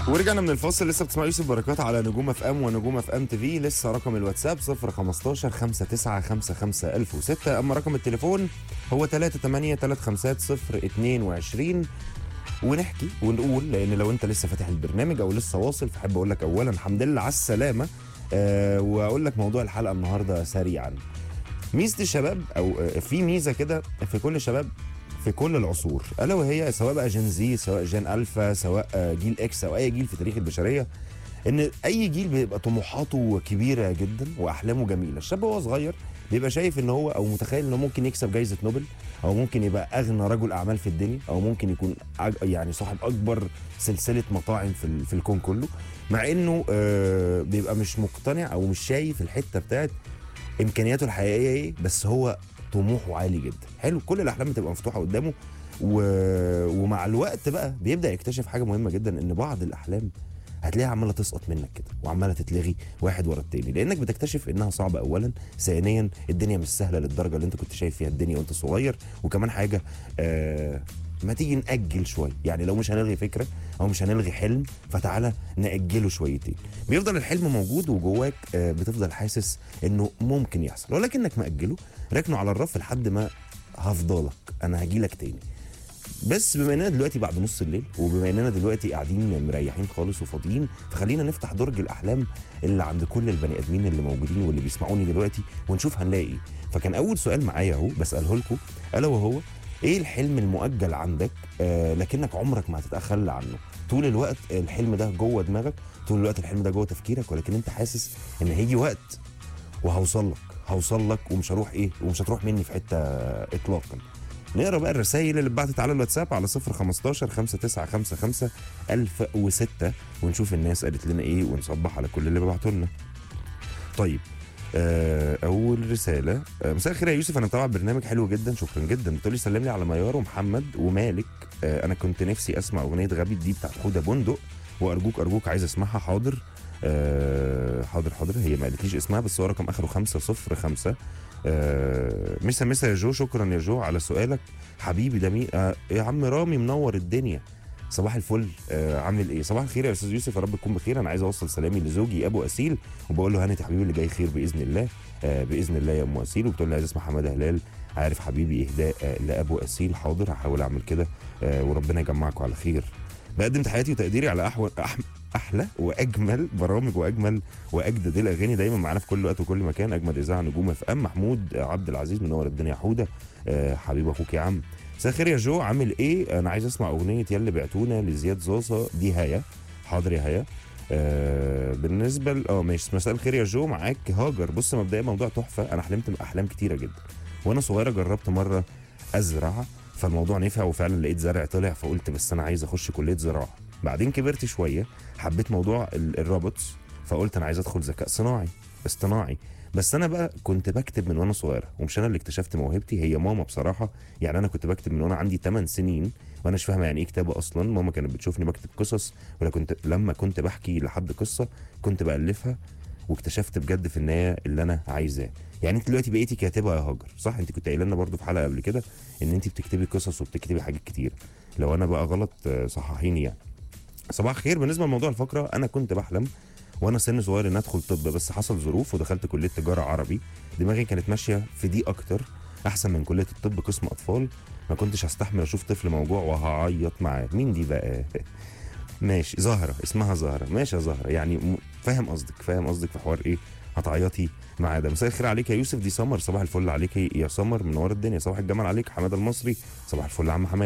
ورجعنا من الفاصل. لسه بتسمع يوسف بركات على نجوم اف ام ونجوم اف ام تي في. لسه رقم الواتساب 015 5955 1006. اما رقم التليفون هو 38 ونحكي ونقول، لان لو انت لسه فاتح البرنامج او لسه واصل فحب اقول لك اولا الحمد لله على السلامه. واقول لك موضوع الحلقه النهارده سريعا. ميزه الشباب او في ميزه كده في كل شباب في كل العصور، الا وهي سواء بقى جين زي سواء جين الفا سواء جيل اكس او اي جيل في تاريخ البشريه، ان اي جيل بيبقى طموحاته كبيره جدا واحلامه جميله. الشاب وهو صغير بيبقى شايف ان هو او متخيل انه ممكن يكسب جائزه نوبل، او ممكن يبقى اغنى رجل اعمال في الدنيا، او ممكن يكون يعني صاحب اكبر سلسله مطاعم في الكون كله، مع انه بيبقى مش مقتنع او مش شايف الحته بتاعت امكانياته الحقيقيه ايه، بس هو طموحه عالي جدا. حلو، كل الاحلام بتبقى مفتوحه قدامه ومع الوقت بقى بيبدا يكتشف حاجه مهمه جدا، ان بعض الاحلام هتلاقيها عماله تسقط منك كده وعماله تتلغي واحد ورا التاني، لانك بتكتشف انها صعبه اولا، ثانيا الدنيا مش سهله للدرجه اللي انت كنت شايف فيها الدنيا وانت صغير، وكمان حاجه ما تيجي نأجل شويه، يعني لو مش هنلغي فكره او مش هنلغي حلم فتعالى نأجله شويتين. بيفضل الحلم موجود وجواك بتفضل حاسس انه ممكن يحصل، ولكنك مأجله ركنه على الرف لحد ما هفضلك انا هجيلك تاني. بس بما اننا دلوقتي بعد نص الليل، وبما اننا دلوقتي قاعدين مريحين خالص وفاضيين، فخلينا نفتح درج الاحلام اللي عند كل البني ادمين اللي موجودين واللي بيسمعوني دلوقتي ونشوف هنلاقي ايه. فكان اول سؤال معايا اهو بساله لكم، الا وهو ايه الحلم المؤجل عندك لكنك عمرك ما هتتخلى عنه؟ طول الوقت الحلم ده جوه دماغك، طول الوقت الحلم ده جوه تفكيرك، ولكن انت حاسس ان هيجي وقت وهوصل لك ومش هروح ومش هتروح مني في حته اطلاقا. نقرا بقى الرسائل اللي اتبعتت على الواتساب على 015 5955 1006 ونشوف الناس قالت لنا ايه، ونصبح على كل اللي بعتوا لنا. طيب اول رساله، مساء الخير يا يوسف، انا متابع برنامج حلو جدا، شكرا جدا. بتقول لي سلم لي على ميار ومحمد ومالك. انا كنت نفسي اسمع اغنيه غبي دي بتاعت حوده بندق، وارجوك عايز اسمعها. حاضر حاضر. هي ما قالتليش اسمها بس هو رقم اخره 505. مسا يا جو، شكرا يا جو على سؤالك حبيبي. ده مين؟ يا عم رامي منور الدنيا، صباح الفل. عامل ايه؟ صباح الخير يا استاذ يوسف، يا رب تكون بخير. انا عايز اوصل سلامي لزوجي ابو اسيل، وبقول له هانت يا حبيبي اللي جاي خير باذن الله. باذن الله يا ام اسيل. وبتقول لي عايز اسمع حماده هلال، عارف حبيبي اهداء لابو اسيل. حاضر هحاول اعمل كده، وربنا يجمعكم على خير. بقدم تحياتي وتقديري على احلى واجمل برامج واجمل واجدد الاغاني دايما معانا في كل وقت وكل مكان. اجمد اذاعه نجوم اف ام. محمود عبد العزيز منور الدنيا يا حوده. حبيب اخوك يا عم. مساء الخير يا جو، عامل ايه؟ انا عايز اسمع اغنيه يلي بعتونا لزياد زازا دي هيا. حاضر يا هيا. بالنسبه ماشي. مساء الخير يا جو، معاك هاجر. بص مبدئيا موضوع تحفه، انا حلمت باحلام كتيره جدا وانا صغيره. جربت مره ازرع فالموضوع نفع وفعلا لقيت زرع طلع، فقلت بس انا عايز اخش كليه زراعه. بعدين كبرت شويه حبيت موضوع الروبوتس، فقلت انا عايز ادخل ذكاء اصطناعي. بس انا بقى كنت بكتب من وانا صغيره، ومش انا اللي اكتشفت موهبتي، هي ماما بصراحه. يعني انا كنت بكتب من وانا عندي 8 سنين وانا مش فاهمه يعني ايه كتابه اصلا. ماما كانت بتشوفني بكتب قصص، لما كنت بحكي لحد قصه كنت بالفها، واكتشفت بجد في النهايه اللي انا عايزاه. يعني انت دلوقتي بقيتي كاتبه يا هاجر، صح؟ انت كنت قايله لنا برضو في حلقه قبل كده ان انت بتكتبي قصص وبتكتبي حاجات كتير. لو انا بقى غلط صححيني يعني. صباح الخير. بالنسبه لموضوع الفقره، انا كنت بحلم وانا سن صغير ان ادخل طب، بس حصل ظروف ودخلت كليه تجاره عربي. دماغي كانت ماشيه في دي اكتر، احسن من كليه الطب قسم اطفال. ما كنتش هستحمل اشوف طفل موجوع وهعيط معاه. مين دي بقى؟ ماشي، زهره، اسمها زهره. ماشي يا زهره، يعني فاهم قصدك في حوار ايه هتعيطي معاه ده. مساء الخير عليك يا يوسف، دي سمر. صباح الفل عليك يا سمر، منور الدنيا. صباح الجمال عليك حماده المصري. صباح الفل يا عم حماده.